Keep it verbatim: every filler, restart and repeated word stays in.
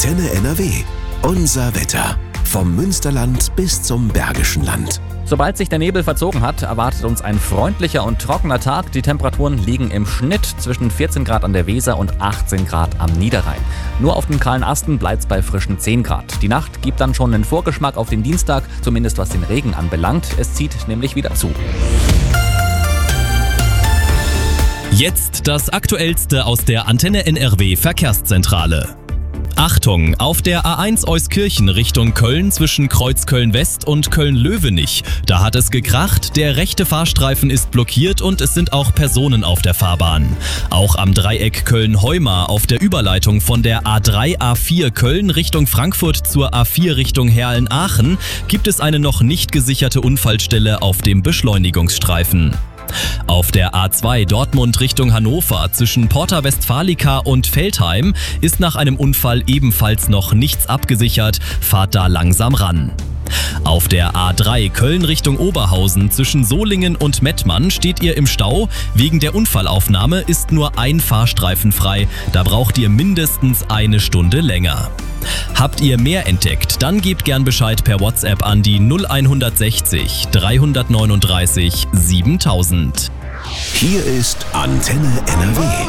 Antenne N R W. Unser Wetter. Vom Münsterland bis zum Bergischen Land. Sobald sich der Nebel verzogen hat, erwartet uns ein freundlicher und trockener Tag. Die Temperaturen liegen im Schnitt zwischen vierzehn Grad an der Weser und achtzehn Grad am Niederrhein. Nur auf den kahlen Asten bleibt es bei frischen zehn Grad. Die Nacht gibt dann schon einen Vorgeschmack auf den Dienstag, zumindest was den Regen anbelangt. Es zieht nämlich wieder zu. Jetzt das Aktuellste aus der Antenne N R W Verkehrszentrale. Achtung, auf der A eins Euskirchen Richtung Köln zwischen Kreuzköln-West und Köln-Löwenich. Da hat es gekracht, der rechte Fahrstreifen ist blockiert und es sind auch Personen auf der Fahrbahn. Auch am Dreieck Köln-Heumar auf der Überleitung von der A drei A vier Köln Richtung Frankfurt zur A vier Richtung Herrlen-Aachen gibt es eine noch nicht gesicherte Unfallstelle auf dem Beschleunigungsstreifen. Auf der A zwei Dortmund Richtung Hannover zwischen Porta Westfalica und Veltheim ist nach einem Unfall ebenfalls noch nichts abgesichert, fahrt da langsam ran. Auf der A drei Köln Richtung Oberhausen zwischen Solingen und Mettmann steht ihr im Stau. Wegen der Unfallaufnahme ist nur ein Fahrstreifen frei, da braucht ihr mindestens eine Stunde länger. Habt ihr mehr entdeckt, dann gebt gern Bescheid per WhatsApp an die null sechzig dreihundertneununddreißig siebentausend. Hier ist Antenne N R W.